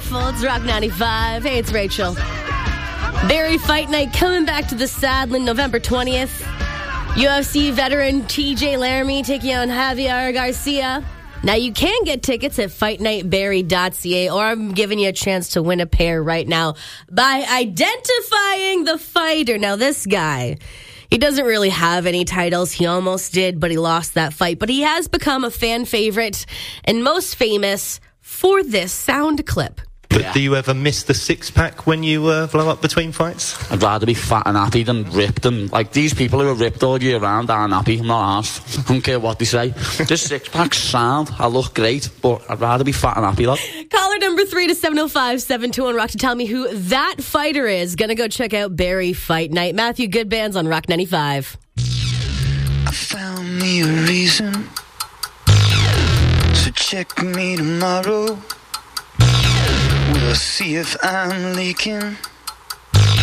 Beautiful. It's Rock 95. Hey, it's Rachel. Barry Fight Night coming back to the Sadlin November 20th. UFC veteran TJ Laramie taking on Javier Garcia. Now, you can get tickets at fightnightbarry.ca, or I'm giving you a chance to win a pair right now by identifying the fighter. Now, this guy, he doesn't really have any titles. He almost did, but he lost that fight. But he has become a fan favorite and most famous for this sound clip. But do you ever miss the six-pack when you blow up between fights? I'd rather be fat and happy than ripped. And like these people who are ripped all year round aren't happy. I'm not arsed. I don't care what they say. This six-pack's sound. I look great, but I'd rather be fat and happy. Like. Caller number 3 to 705-721 Rock to tell me who that fighter is. Gonna go check out Barry Fight Night. Matthew Goodbands on Rock 95. I found me a reason, so check me tomorrow. We'll see if I'm leaking.